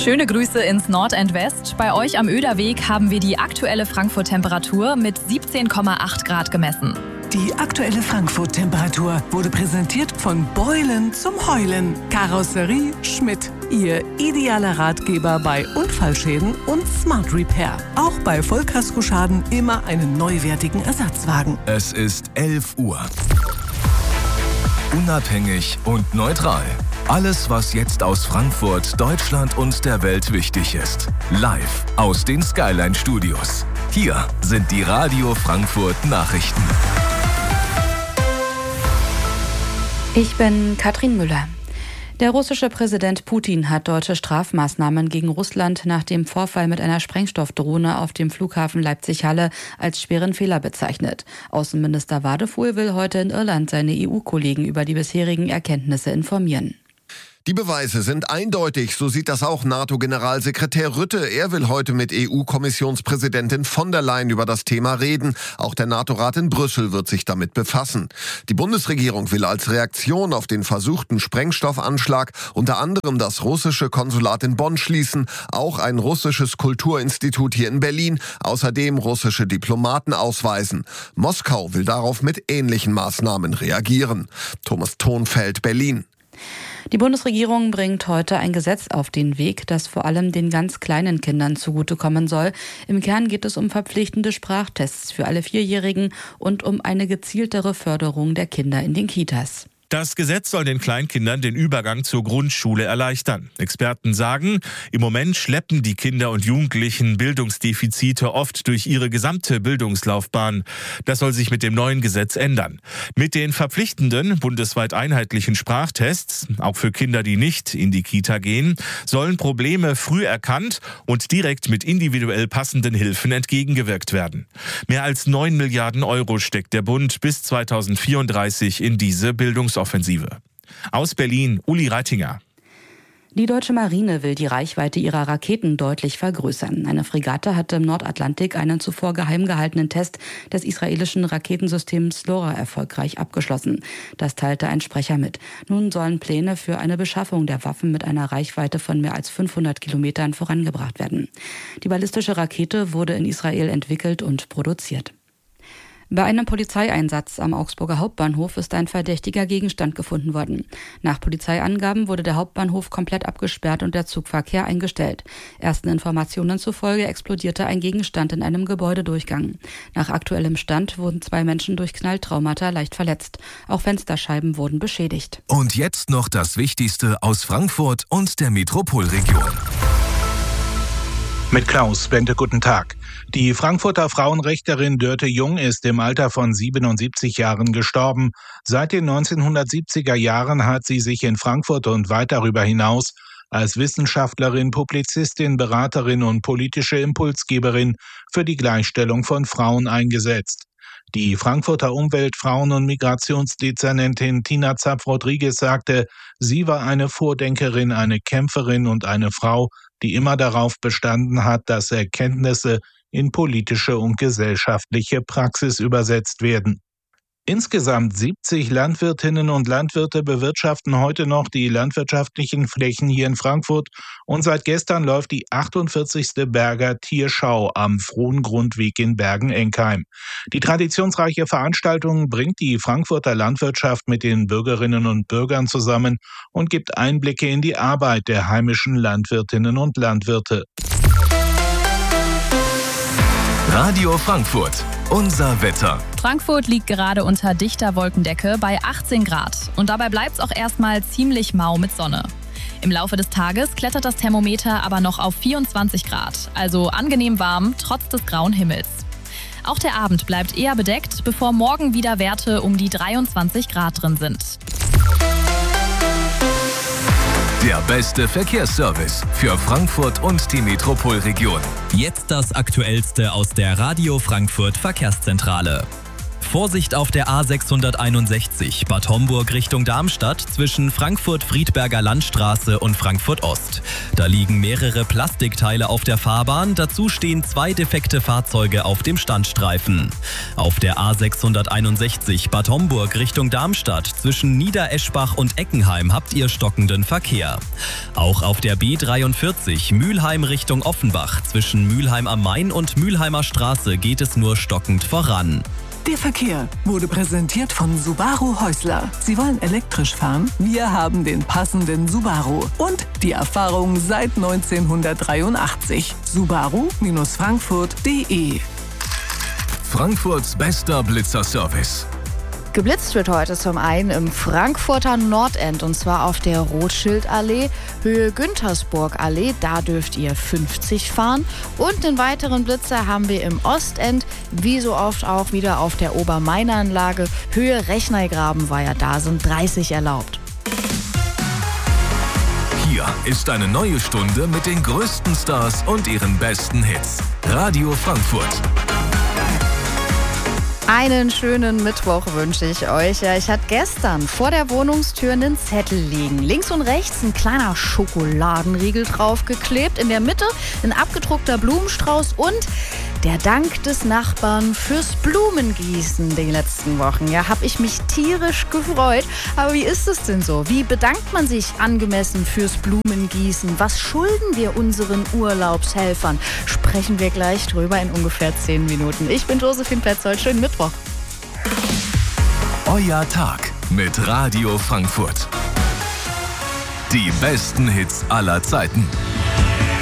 Schöne Grüße ins Nord and West. Bei euch am Oederweg haben wir die aktuelle Frankfurt-Temperatur mit 17,8 Grad gemessen. Die aktuelle Frankfurt-Temperatur wurde präsentiert von Beulen zum Heulen. Karosserie Schmidt. Ihr idealer Ratgeber bei Unfallschäden und Smart Repair. Auch bei Vollkaskoschaden immer einen neuwertigen Ersatzwagen. Es ist 11 Uhr. Unabhängig und neutral. Alles, was jetzt aus Frankfurt, Deutschland und der Welt wichtig ist. Live aus den Skyline Studios. Hier sind die Radio Frankfurt Nachrichten. Ich bin Katrin Müller. Der russische Präsident Putin hat deutsche Strafmaßnahmen gegen Russland nach dem Vorfall mit einer Sprengstoffdrohne auf dem Flughafen Leipzig-Halle als schweren Fehler bezeichnet. Außenminister Wadefuhl will heute in Irland seine EU-Kollegen über die bisherigen Erkenntnisse informieren. Die Beweise sind eindeutig, so sieht das auch NATO-Generalsekretär Rutte. Er will heute mit EU-Kommissionspräsidentin von der Leyen über das Thema reden. Auch der NATO-Rat in Brüssel wird sich damit befassen. Die Bundesregierung will als Reaktion auf den versuchten Sprengstoffanschlag unter anderem das russische Konsulat in Bonn schließen, auch ein russisches Kulturinstitut hier in Berlin, außerdem russische Diplomaten ausweisen. Moskau will darauf mit ähnlichen Maßnahmen reagieren. Thomas Thonfeld, Berlin. Die Bundesregierung bringt heute ein Gesetz auf den Weg, das vor allem den ganz kleinen Kindern zugutekommen soll. Im Kern geht es um verpflichtende Sprachtests für alle Vierjährigen und um eine gezieltere Förderung der Kinder in den Kitas. Das Gesetz soll den Kleinkindern den Übergang zur Grundschule erleichtern. Experten sagen, im Moment schleppen die Kinder und Jugendlichen Bildungsdefizite oft durch ihre gesamte Bildungslaufbahn. Das soll sich mit dem neuen Gesetz ändern. Mit den verpflichtenden, bundesweit einheitlichen Sprachtests, auch für Kinder, die nicht in die Kita gehen, sollen Probleme früh erkannt und direkt mit individuell passenden Hilfen entgegengewirkt werden. Mehr als 9 Milliarden Euro steckt der Bund bis 2034 in diese Bildungsoffensive. Aus Berlin, Uli Reitinger. Die deutsche Marine will die Reichweite ihrer Raketen deutlich vergrößern. Eine Fregatte hatte im Nordatlantik einen zuvor geheim gehaltenen Test des israelischen Raketensystems LoRa erfolgreich abgeschlossen. Das teilte ein Sprecher mit. Nun sollen Pläne für eine Beschaffung der Waffen mit einer Reichweite von mehr als 500 Kilometern vorangebracht werden. Die ballistische Rakete wurde in Israel entwickelt und produziert. Bei einem Polizeieinsatz am Augsburger Hauptbahnhof ist ein verdächtiger Gegenstand gefunden worden. Nach Polizeiangaben wurde der Hauptbahnhof komplett abgesperrt und der Zugverkehr eingestellt. Ersten Informationen zufolge explodierte ein Gegenstand in einem Gebäudedurchgang. Nach aktuellem Stand wurden 2 Menschen durch Knalltraumata leicht verletzt. Auch Fensterscheiben wurden beschädigt. Und jetzt noch das Wichtigste aus Frankfurt und der Metropolregion. Mit Klaus Bente, guten Tag. Die Frankfurter Frauenrechterin Dörte Jung ist im Alter von 77 Jahren gestorben. Seit den 1970er Jahren hat sie sich in Frankfurt und weit darüber hinaus als Wissenschaftlerin, Publizistin, Beraterin und politische Impulsgeberin für die Gleichstellung von Frauen eingesetzt. Die Frankfurter Umwelt-, Frauen- und Migrationsdezernentin Tina Zapf-Rodriguez sagte, sie war eine Vordenkerin, eine Kämpferin und eine Frau, die immer darauf bestanden hat, dass Erkenntnisse in politische und gesellschaftliche Praxis übersetzt werden. Insgesamt 70 Landwirtinnen und Landwirte bewirtschaften heute noch die landwirtschaftlichen Flächen hier in Frankfurt und seit gestern läuft die 48. Berger Tierschau am Frohngrundweg in Bergen-Enkheim. Die traditionsreiche Veranstaltung bringt die Frankfurter Landwirtschaft mit den Bürgerinnen und Bürgern zusammen und gibt Einblicke in die Arbeit der heimischen Landwirtinnen und Landwirte. Radio Frankfurt, unser Wetter. Frankfurt liegt gerade unter dichter Wolkendecke bei 18 Grad. Und dabei bleibt es auch erstmal ziemlich mau mit Sonne. Im Laufe des Tages klettert das Thermometer aber noch auf 24 Grad. Also angenehm warm, trotz des grauen Himmels. Auch der Abend bleibt eher bedeckt, bevor morgen wieder Werte um die 23 Grad drin sind. Der beste Verkehrsservice für Frankfurt und die Metropolregion. Jetzt das Aktuellste aus der Radio Frankfurt Verkehrszentrale. Vorsicht auf der A661 Bad Homburg Richtung Darmstadt zwischen Frankfurt-Friedberger Landstraße und Frankfurt-Ost. Da liegen mehrere Plastikteile auf der Fahrbahn, dazu stehen 2 defekte Fahrzeuge auf dem Standstreifen. Auf der A661 Bad Homburg Richtung Darmstadt zwischen Niedereschbach und Eckenheim habt ihr stockenden Verkehr. Auch auf der B43 Mülheim Richtung Offenbach zwischen Mülheim am Main und Mülheimer Straße geht es nur stockend voran. Der Verkehr wurde präsentiert von Subaru Häusler. Sie wollen elektrisch fahren? Wir haben den passenden Subaru. Und die Erfahrung seit 1983. Subaru-Frankfurt.de. Frankfurts bester Blitzerservice. Geblitzt wird heute zum einen im Frankfurter Nordend und zwar auf der Rothschildallee, Höhe Güntersburg-Allee, da dürft ihr 50 fahren. Und einen weiteren Blitzer haben wir im Ostend, wie so oft auch wieder auf der Obermainanlage, Höhe Rechneigrabenweiher, da sind 30 erlaubt. Hier ist eine neue Stunde mit den größten Stars und ihren besten Hits. Radio Frankfurt. Einen schönen Mittwoch wünsche ich euch. Ja, ich hatte gestern vor der Wohnungstür einen Zettel liegen. Links und rechts ein kleiner Schokoladenriegel draufgeklebt. In der Mitte ein abgedruckter Blumenstrauß und der Dank des Nachbarn fürs Blumengießen die letzten Wochen. Ja, habe ich mich tierisch gefreut. Aber wie ist es denn so? Wie bedankt man sich angemessen fürs Blumengießen? Was schulden wir unseren Urlaubshelfern? Sprechen wir gleich drüber in ungefähr 10 Minuten. Ich bin Josephine Petzold. Schönen Mittwoch. Euer Tag mit Radio Frankfurt. Die besten Hits aller Zeiten.